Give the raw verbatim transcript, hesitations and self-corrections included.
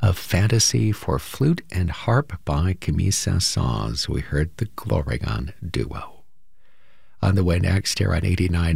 of Fantasy for Flute and Harp by Camille Saint-Saëns. We heard the Glorion Duo. On the way next here on eighty-nine